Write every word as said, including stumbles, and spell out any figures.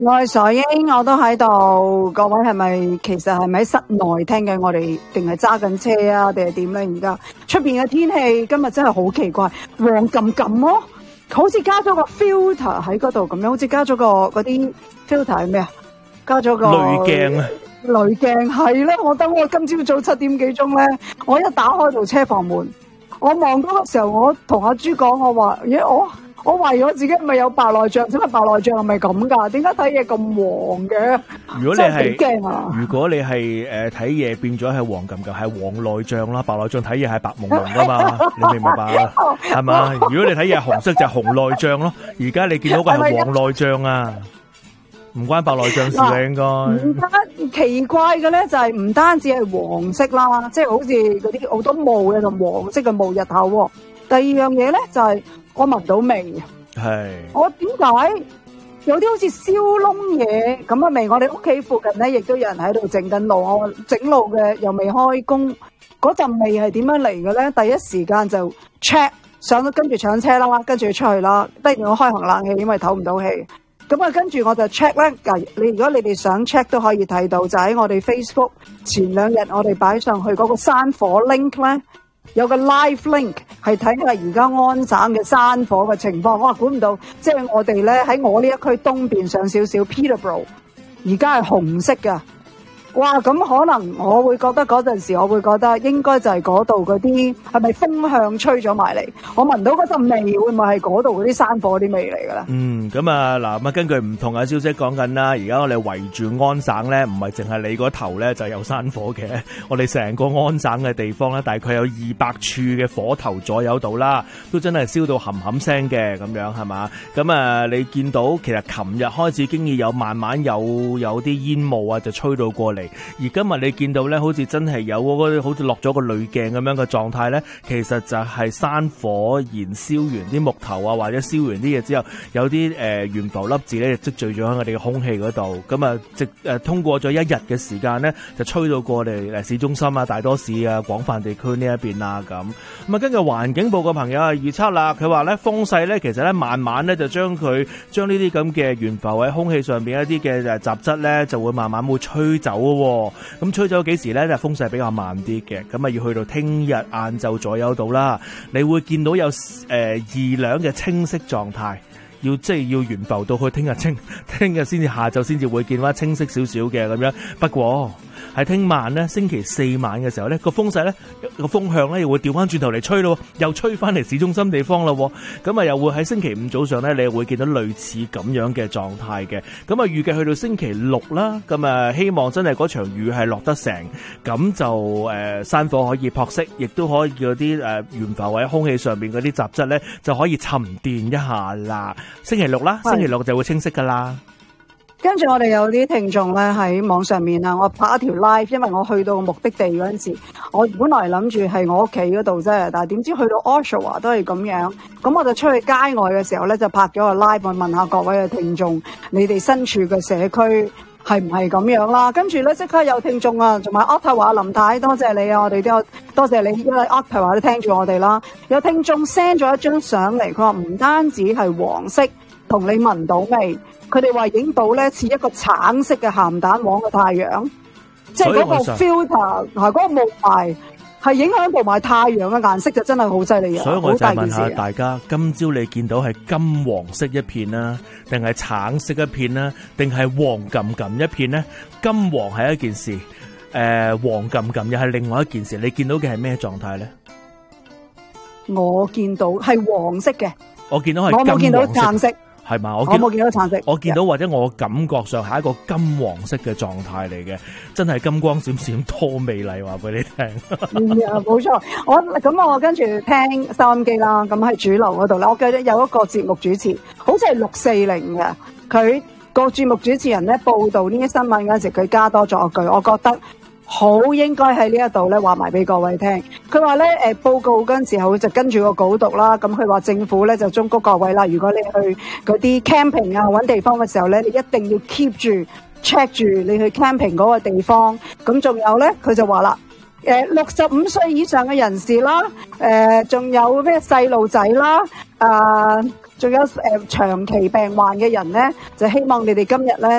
我係傻英，我都喺度。各位係咪其實係咪喺室內聽緊我哋，定係揸緊車啊，定係點咧？而家出邊嘅天氣今日真係好奇怪，黃冚冚咯，好似加咗個 filter 喺嗰度咁樣，好似加咗個嗰啲 filter 係咩啊？加咗個濾鏡啊！ 濾鏡係啦，我等我今朝早七點幾鐘咧，我一打開到車房門，我望嗰個時候，我同阿朱講，我話咦我。我懷疑我自己係咪有白內障？點解白內障係咪咁㗎？點解睇嘢咁黃嘅？ 如果你係， 驚啊！ 如果你係誒睇嘢變咗係黃冚冚，係黃內障啦。白內障睇嘢係白蒙蒙㗎嘛，你明唔明白啊？係嘛？如果你睇嘢係紅色就係紅內障咯。而家你見到個係黃內障啊，唔關白內障事嘅應該。 唔單奇怪嘅咧，就係唔單止係黃色啦，即係好似嗰啲好多霧嘅同黃色嘅霧日頭。第二樣嘢咧就係。我聞到味， 係我點解有啲好似燒燶嘢咁嘅味？我哋屋企附近咧，亦都有人喺度整緊路，我整路嘅又未開工，嗰陣味係點樣嚟嘅咧？第一時間就 check 上咗，跟住上車啦，跟住出去啦，突然我開行冷氣，因為唞唔到氣。咁啊，跟住我就 check 咧。你如果你哋想 check 都可以睇到，就喺我哋 Facebook 前兩日我哋擺上去嗰個山火 link 咧。有個 live link 係睇下而家安省嘅山火嘅情況，我估唔到，即係我哋咧喺我呢一區東邊上少少 Peterborough，而家係紅色㗎。哇！咁可能我會覺得嗰陣時，我會覺得應該就係嗰度嗰啲係咪風向吹咗埋嚟？我聞到嗰陣味，會唔會係嗰度嗰啲山火啲味嚟㗎啦？ 嗯，咁啊嗱，咁啊根據唔同嘅消息講緊啦，而家我哋圍住安省咧，唔係淨係你嗰頭咧就有山火嘅，我哋成個安省嘅地方咧，大概有二百處嘅火頭左右度啦，都真係燒到冚冚聲嘅咁樣係嘛？咁啊，你見到其實琴日開始經已有慢慢有有啲煙霧啊，就吹到過嚟。而今日你見到咧，好似真係有嗰個好似落咗個濾鏡咁樣嘅狀態咧，其實就係山火燃燒完啲木頭啊，或者燒完啲嘢之後，有啲誒懸浮粒子咧積聚咗喺我哋嘅空氣嗰度，咁啊直誒通過咗一日嘅時間咧，就吹到過嚟誒市中心啊、大多市啊、廣泛地區呢一邊啦咁。咁啊，根據環境部嘅朋友啊預測啦，佢話咧風勢咧其實咧慢慢咧就將佢將呢啲咁嘅懸浮喺空氣上邊一啲嘅誒雜質咧就會慢慢會吹走喎。咁吹咗幾時咧？就風勢比較慢啲嘅，咁啊要去到聽日晏晝左右到啦。你會見到有誒二兩嘅清晰狀態，要即係要懸浮到去聽日清，聽日先至下晝先至會見翻清晰少少嘅咁樣。不過喺聽晚咧，星期四晚嘅時候咧，個風勢咧個風向咧又會調翻轉頭嚟吹咯，又吹翻嚟市中心地方咯。咁啊又會喺星期五早上咧，你會見到類似咁樣嘅狀態嘅。咁啊預計去到星期六啦，咁啊希望真係嗰場雨係落得成，咁就誒、呃、山火可以撲熄，亦都可以嗰啲誒懸浮喺空氣上面嗰啲雜質咧就可以沉澱一下啦。星期六啦，星期六就會清晰噶啦。 跟住我哋有啲聽眾咧喺網上面啊，我拍一條 live， 因為我去到目的地嗰陣時，我本來諗住係我屋企嗰度啫，但係點知去到 Oshawa 都係咁樣，咁我就出去街外嘅時候咧就拍咗個 live，我問下各位嘅聽眾，你哋身處嘅社區係唔係咁樣啦？跟住咧即刻有聽眾啊，同埋渥太華林太，多謝你啊，我哋都有多謝你，因為渥太華都聽住我哋啦。有聽眾 send 咗一張相嚟，佢話唔單止係黃色，同你聞到味。佢哋話影到咧似一個橙色嘅鹹蛋黃嘅太陽，即係嗰個 filter 係嗰個霧霾係影響到埋太陽嘅顏色，就真係好犀利啊！ 所以我就問下大家，今朝你見到係金黃色一片啦，定係橙色一片啦，定係黃冚冚一片咧？金黃係一件事，誒、呃、黃冚冚又係另外一件事。你見到嘅係咩狀態咧？ 我見到係黃色嘅， 我見到係我冇見到橙色。係嘛？我冇見到橙色， 我見到或者我感覺上係一個金黃色嘅狀態嚟嘅，真係金光閃閃多美麗，話俾你聽。 嗯啊，冇錯。我咁我跟住聽收音機啦，咁喺主流嗰度啦，我記得有一個節目主持，好似係六四零嘅，佢個節目主持人咧報道呢啲新聞嗰陣時，佢加多咗一句，我覺得好應該喺呢一度咧話埋俾各位聽。佢話咧誒報告嗰陣時候就跟住個稿讀啦，咁佢話政府咧就忠告各位啦，如果你去嗰啲 camping 啊揾地方嘅時候咧，你一定要 keep 住 check 住你去 camping 嗰個地方。咁仲有咧，佢就話啦，誒六十五歲以上嘅人士啦，誒仲有咩細路仔啦，啊仲有誒長期病患嘅人咧，就希望你哋今日咧